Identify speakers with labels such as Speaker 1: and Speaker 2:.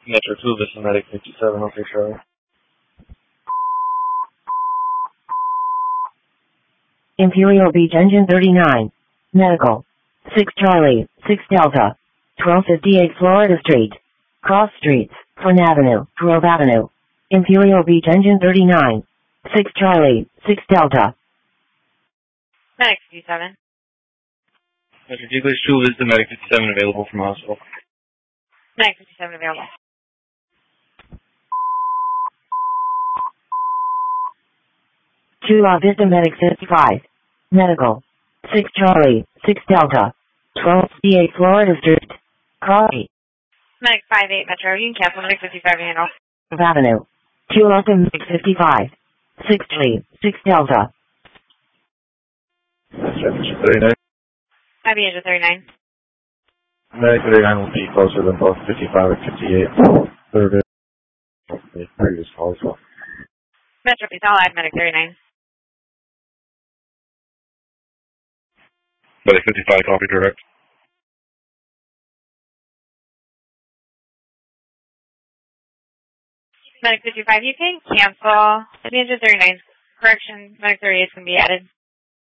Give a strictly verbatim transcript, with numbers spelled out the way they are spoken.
Speaker 1: Metro two, this is Medic fifty-seven, okay, Charlie.
Speaker 2: Imperial Beach Engine thirty-nine. Medical. six Charlie, six Delta. twelve fifty-eight Florida Street. Cross Streets, Flynn Avenue, Grove Avenue. Imperial Beach Engine thirty-nine. six Charlie, six Delta.
Speaker 3: Medic fifty-seven.
Speaker 1: Metro English two, this is Medic fifty-seven, available from hospital.
Speaker 3: Medic fifty-seven available.
Speaker 2: two La Vista Medic fifty-five. Medical. six Charlie, six Delta. twelve fifty-eight Florida Street. Cross Streets,
Speaker 3: Medic five eight Metro, you can cancel Medic fifty-five handle.
Speaker 2: Grove Avenue. two La Vista Medic fifty-five. six Charlie, six Delta.
Speaker 1: thirty-nine.
Speaker 3: I B engine thirty-nine.
Speaker 1: Medic thirty-nine will be closer than both fifty-five and fifty-eight. Third the previous call as well.
Speaker 3: Metro, please, I'll add Medic thirty-nine.
Speaker 1: Medic fifty-five, copy direct.
Speaker 3: Medic fifty-five, you can cancel. I B engine thirty-nine. Correction, Medic thirty-eight is going to be added.